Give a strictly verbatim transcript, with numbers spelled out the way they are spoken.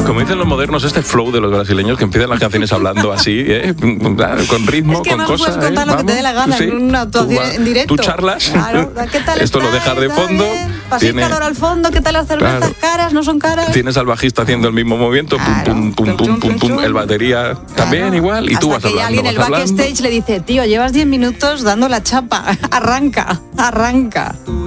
Como dicen los modernos, este flow de los brasileños que empiezan las canciones hablando así, ¿eh? Con ritmo, es que con no cosas. puedes contar ¿eh? lo que te dé la gana sí. en una actuación tú, en directo. Tú charlas. Claro. ¿Qué tal Esto lo estáis? dejas de fondo. Paséis Tiene... calor al fondo. ¿Qué tal las cervezas? Claro. ¿Caras? ¿No son caras? Tienes al bajista haciendo el mismo movimiento, Claro. pum, pum, pum, pum, pum, pum, el batería también Claro. igual, y Hasta tú vas que hablando, alguien en el vas hablando. backstage le dice, tío, llevas diez minutos dando la chapa. Arranca, arranca.